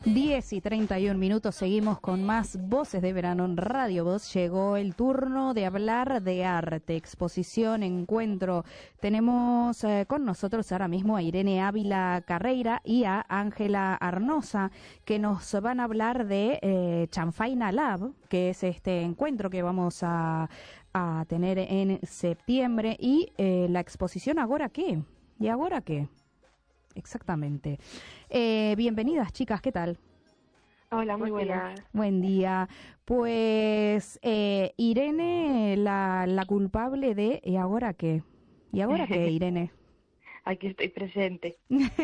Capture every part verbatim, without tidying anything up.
diez y treinta y un minutos, seguimos con más Voces de Verano en Radio Voz. Llegó el turno de hablar de arte, exposición, encuentro. Tenemos eh, con nosotros ahora mismo a Irene Ávila Carreira y a Ángela Arnosa, que nos van a hablar de eh, Chanfaina Lab, que es este encuentro que vamos a, a tener en septiembre, y eh, la exposición ¿Agora qué? ¿Y ahora qué? Exactamente. Eh, bienvenidas, chicas, ¿qué tal? Hola, muy buenas. Buen día. Pues eh, Irene, la, la culpable de ¿y ahora qué? ¿Y ahora qué, Irene? Aquí estoy presente.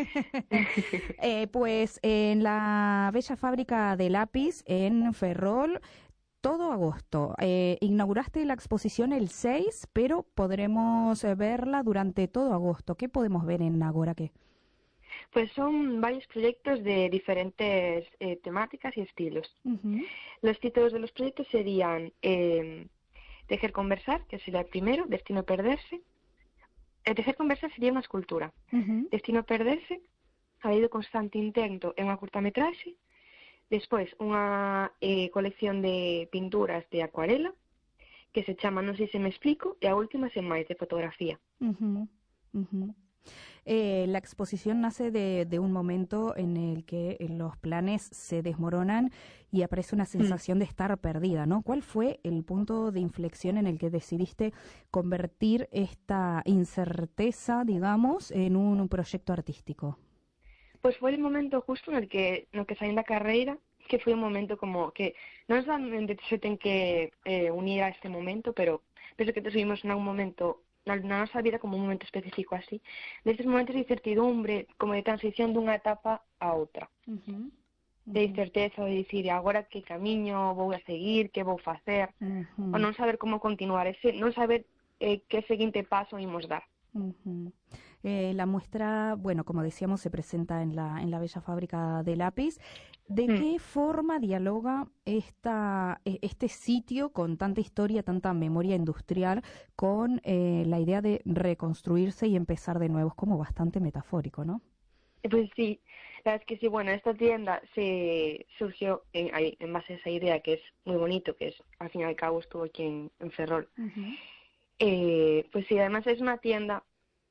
eh, pues en la bella fábrica de lápiz en Ferrol, todo agosto. Eh, inauguraste la exposición el seis, pero podremos verla durante todo agosto. ¿Qué podemos ver en Agora qué? Pues son varios proyectos de diferentes eh, temáticas y estilos. Uh-huh. Los títulos de los proyectos serían eh, Tejer Conversar, que sería el primero, Destino Perderse. El Tejer Conversar sería una escultura. Uh-huh. Destino Perderse, ha habido constante intento en unha curtametraxe. Despois, unha eh, colección de pinturas de acuarela, que se chama Non sei se me explico, e a última Sen máis, de fotografía. Uh-huh. Uh-huh. Eh, la exposición nace de, de un momento en el que los planes se desmoronan y aparece una sensación de estar perdida, ¿no? ¿Cuál fue el punto de inflexión en el que decidiste convertir esta incerteza, digamos, en un, un proyecto artístico? Pues foi el momento justo en el que no que saín da carreira, que foi un momento como que non solamente se ten que eh, unir a este momento, pero penso que te subimos en un momento na nosa vida como un momento específico así, destes momentos de incertidumbre, como de transición dunha etapa a outra. Uh-huh. Uh-huh. De incerteza, de dicir agora que camiño vou a seguir, que vou facer, uh-huh. o non saber como continuar, ese, non saber eh, que seguinte paso imos dar. Uh-huh. Eh, la muestra, bueno, como decíamos, se presenta en la en la bella fábrica de lápiz. ¿De mm. qué forma dialoga esta este sitio con tanta historia, tanta memoria industrial, con eh, la idea de reconstruirse y empezar de nuevo? Es como bastante metafórico, ¿no? Pues sí, la verdad es que sí, bueno, esta tienda se surgió en, en base a esa idea que es muy bonito, que es, al fin y al cabo estuvo aquí en, en Ferrol. Uh-huh. Eh, pues sí, además es una tienda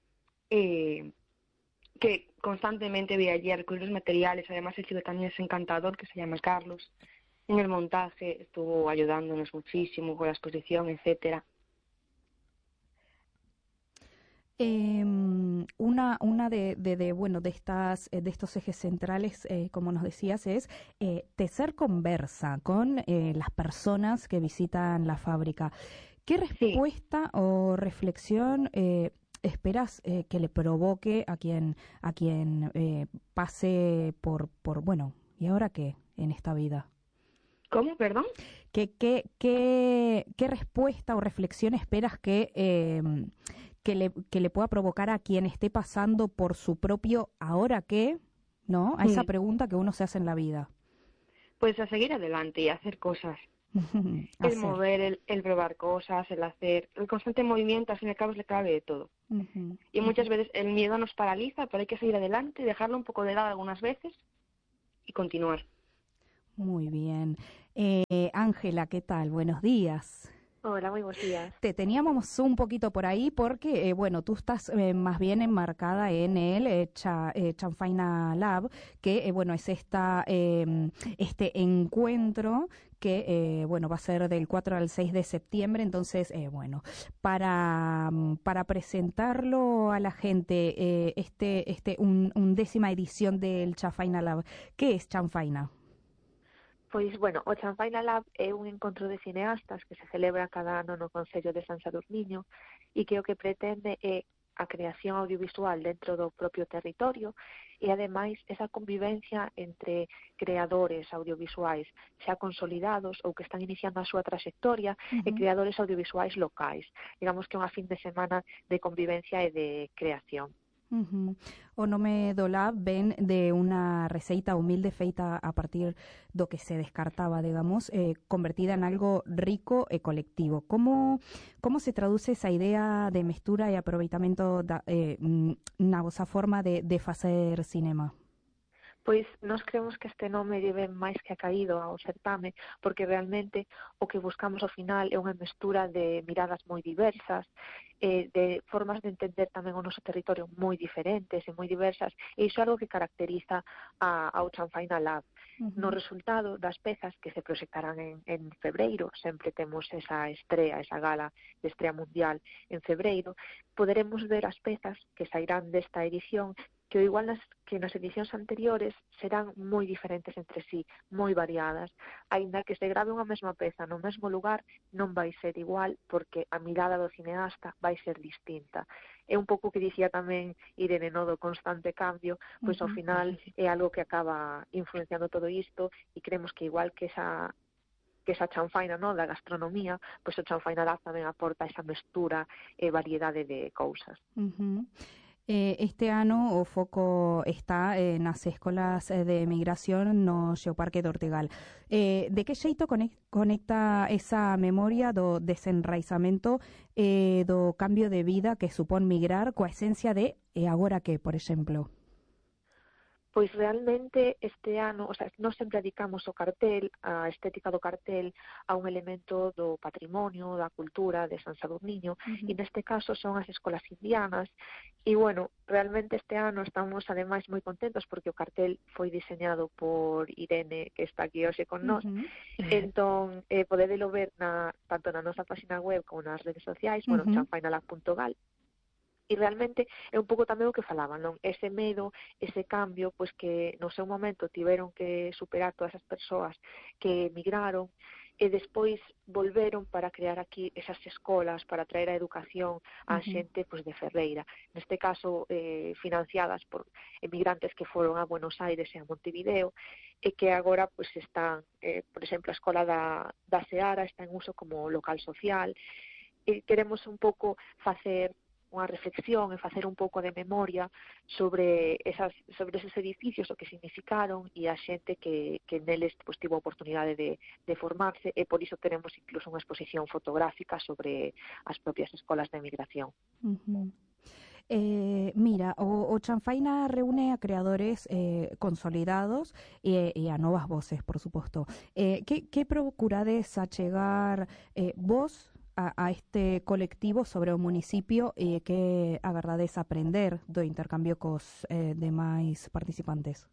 eh, que constantemente voy allí a recurrir los materiales. Además el chico también es encantador, que se llama Carlos. En el montaje estuvo ayudándonos muchísimo con la exposición, etcétera. Eh, una una de, de, de bueno de estas de estos ejes centrales, eh, como nos decías, es eh, tecer conversa con eh, las personas que visitan la fábrica. ¿Qué respuesta sí. o reflexión eh, esperas eh, que le provoque a quien a quien eh, pase por por bueno y ahora qué en esta vida? ¿Cómo? Perdón. ¿Qué qué qué qué respuesta o reflexión esperas que eh, que le que le pueda provocar a quien esté pasando por su propio ahora qué, ¿no? A esa mm. pregunta que uno se hace en la vida. Pues a seguir adelante y a hacer cosas. el mover, el, el probar cosas, el hacer, el constante movimiento, al fin y al cabo es la clave de todo. Uh-huh. Y muchas uh-huh. veces el miedo nos paraliza, pero hay que seguir adelante, dejarlo un poco de lado algunas veces y continuar. Muy bien. Eh, Ángela, ¿qué tal? Buenos días. Hola, muy buenos días. Te teníamos un poquito por ahí porque, eh, bueno, tú estás eh, más bien enmarcada en el eh, Cha, eh, Chanfaina Lab, que, eh, bueno, es esta eh, este encuentro que, eh, bueno, va a ser del cuatro al seis de septiembre. Entonces, eh, bueno, para para presentarlo a la gente, eh, este este un, un décima edición del Chanfaina Lab. ¿Qué es Chanfaina? Pois, bueno, o Chanfaina Lab é un encontro de cineastas que se celebra cada ano no Concello de San Sadurniño e que o que pretende é a creación audiovisual dentro do propio territorio e, ademais, esa convivencia entre creadores audiovisuais xa consolidados ou que están iniciando a súa trayectoria uh-huh. e creadores audiovisuais locais. Digamos que é unha fin de semana de convivencia e de creación. Uh-huh. O Nome do Lab ven de unha receita humilde feita a partir do que se descartaba, digamos, eh, convertida en algo rico e colectivo. Como como se traduce esa idea de mestura e aproveitamento da, eh, na vosa forma de, de facer cinema? Pois nós creemos que este nome lle ven máis que acaído ao certame, porque realmente o que buscamos ao final é unha mestura de miradas moi diversas, eh, de formas de entender tamén o noso territorio moi diferentes e moi diversas, e iso é algo que caracteriza a, ao Chanfaina Lab. Uh-huh. No resultado das pezas que se proxectarán en, en febreiro, sempre temos esa estrea, esa gala de estrea mundial en febreiro, poderemos ver as pezas que sairán desta edición, que ao igual nas, que nas edicións anteriores serán moi diferentes entre sí, moi variadas. Aínda que se grave unha mesma peza no mesmo lugar, non vai ser igual porque a mirada do cineasta vai ser distinta. É un pouco que dicía tamén Irene, no, do constante cambio, pois ao final é algo que acaba influenciando todo isto e creemos que igual que esa que esa chanfaina, no, da gastronomía, pois o Chanfaina Lab tamén aporta esa mestura e variedade de cousas. Uh-huh. Eh, este ano o foco está eh, nas escolas de emigración no Geoparque de Ortegal. Eh, de que xeito conecta esa memoria do desenraizamento eh, do cambio de vida que supón migrar coa esencia de e agora que, por exemplo? Pois realmente este ano, o sea, nós sempre dedicamos o cartel, a estética do cartel, a un elemento do patrimonio, da cultura de San Sadurniño, uh-huh. e neste caso son as escolas indianas, e bueno, realmente este ano estamos ademais moi contentos porque o cartel foi diseñado por Irene, que está aquí hoxe con nós, uh-huh. entón eh, podedelo ver na, tanto na nosa página web como nas redes sociais, uh-huh. bueno, chanfaina lab punto gal, e realmente é un pouco tamén o que falaban, non? Ese medo, ese cambio, pois que no seu momento tiveron que superar todas as persoas que emigraron e despois volveron para crear aquí esas escolas, para traer a educación á uh-huh. xente pois de Ferreira. Neste caso, eh, financiadas por emigrantes que foron a Buenos Aires e a Montevideo, e que agora pois están, eh, por exemplo, a escola da, da Seara está en uso como local social, e queremos un pouco facer unha reflexión e facer un pouco de memoria sobre esas sobre esos edificios, o que significaron e a xente que, que neles pues, tivo a oportunidade de, de formarse, e por iso tenemos incluso unha exposición fotográfica sobre as propias escolas de emigración. Uh-huh. Eh, mira, o, o Chanfaina reúne a creadores eh, consolidados e, e a novas voces, por suposto. Eh, que, que procurades achegar eh, vos A, a este colectivo sobre o municipio e eh, que agardades aprender do intercambio cos eh, demais participantes?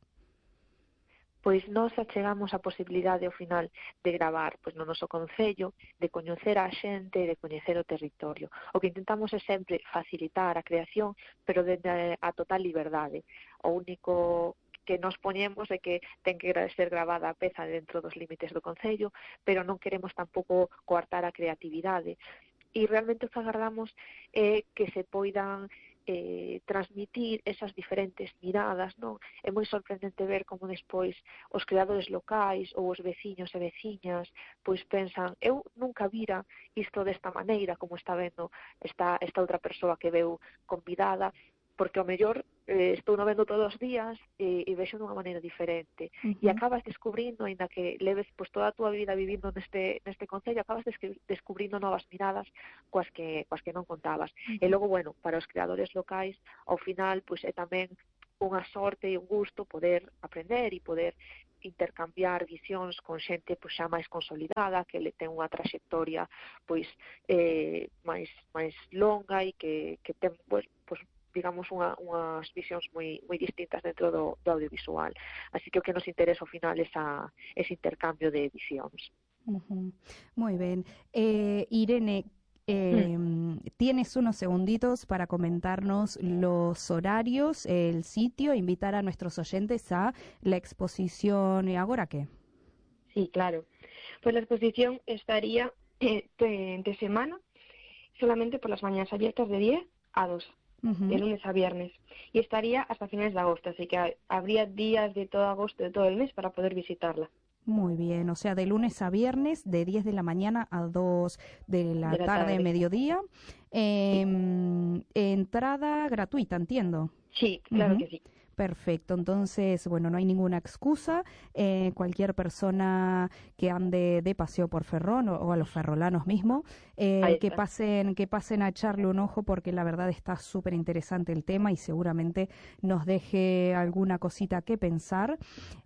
Pois nós achegamos a posibilidade ao final de gravar pois, no noso concello, de coñecer a xente, de coñecer o territorio. O que intentamos é sempre facilitar a creación, pero desde a total liberdade. O único que nos poñemos é que ten que ser gravada a peza dentro dos límites do concello, pero non queremos tampouco coartar a creatividade. E realmente o que agardamos é que se poidan eh, transmitir esas diferentes miradas, non? É moi sorprendente ver como despois os creadores locais ou os veciños e veciñas pois pensan, eu nunca vira isto desta maneira, como está vendo esta, esta outra persoa que veu convidada, porque ao mellor eh, estou no vendo todos os días e, e vexo dunha maneira diferente. Uh-huh. E acabas descubrindo, ainda que leves pues, toda a túa vida vivindo neste, neste concello, acabas descri- descubrindo novas miradas coas que, coas que non contabas. Uh-huh. E logo, bueno, para os creadores locais, ao final, pues, é tamén unha sorte e un gusto poder aprender e poder intercambiar visións con xente pois, xa máis consolidada, que le ten unha traxectoria pois eh, máis máis longa e que, que ten pois, pois digamos, unha, unhas visións moi, moi distintas dentro do, do audiovisual. Así que o que nos interesa ao final é esa, ese intercambio de visións. Uh-huh. Moi ben. Eh, Irene, eh, mm. tienes unos segunditos para comentarnos los horarios, el sitio, invitar a nuestros oyentes a la exposición. ¿Y ahora qué? Sí, claro. Pues la exposición estaría eh, de, de semana, solamente por las mañanas abiertas de diez a dos. Uh-huh. De lunes a viernes, y estaría hasta finales de agosto, así que habría días de todo agosto, de todo el mes, para poder visitarla. Muy bien, o sea, de lunes a viernes, de diez de la mañana a dos de la, de la tarde, tarde, mediodía. Eh, sí. Entrada gratuita, entiendo. Sí, claro uh-huh. que sí. Perfecto, entonces, bueno, no hay ninguna excusa. Eh, cualquier persona que ande de paseo por Ferrol o, o a los ferrolanos mismos, eh, que pasen que pasen a echarle un ojo porque la verdad está súper interesante el tema y seguramente nos deje alguna cosita que pensar.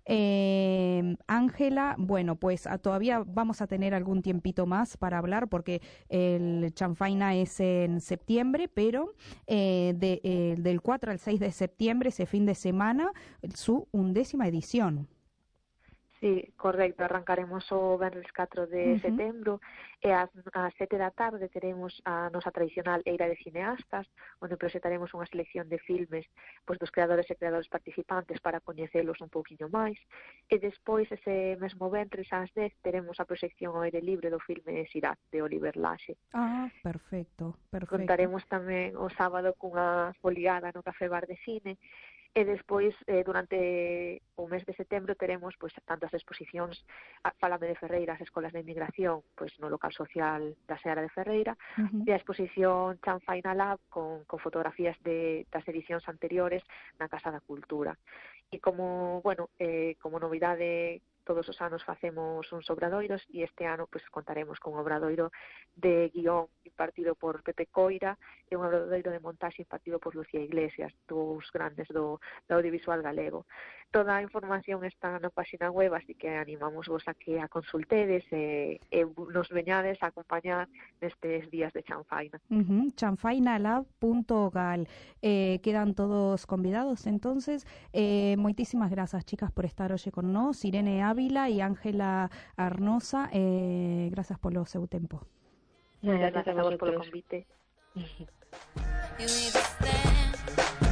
Eh, Ángela, bueno, pues a, todavía vamos a tener algún tiempito más para hablar porque el Chanfaina es en septiembre, pero eh, de, eh, del cuatro al seis de septiembre, ese fin de semana, su undécima edición. Sí, correcto, arrancaremos o venres catro de Uh-huh. setembro e ás, ás sete da tarde teremos a nosa tradicional eira de cineastas, onde presentaremos unha selección de filmes pois, dos creadores e creadores participantes para coñecelos un pouquiño máis, e despois ese mesmo venres ás dez teremos a proxección ao aire libre do filme Sirat, de Oliver Laxe. Ah, perfecto, perfecto. Contaremos tamén o sábado cunha foliada no Café Bar de Cine. E despois, eh, durante o mes de setembro, teremos pois, tanto as exposicións Fálame de Ferreira, as escolas de inmigración, pois, no local social da Seara de Ferreira, uh-huh. e a exposición Chanfaina Lab con, con fotografías de, das edicións anteriores na Casa da Cultura. E como, bueno, eh, como novidade, todos os anos facemos uns obradoiros e este ano pois, contaremos con un obradoiro de guión impartido por Pepe Coira e un obradoiro de montaxe impartido por Lucía Iglesias, dous grandes do, do audiovisual galego. Toda a información está na página web, así que animamos vos a que a consultedes e, e nos veñades a acompañar nestes días de Chanfaina. Uh-huh. chanfainalab punto gal. Eh, quedan todos convidados, entonces. Eh, moitísimas grazas, chicas, por estar hoxe con nós. Irene Ávila e Ángela Arnosa, eh, grazas polo seu tempo. Muchas gracias a vos polo convite.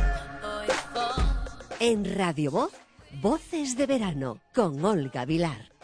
En Radio Voz, Voces de Verano, con Olga Vilar.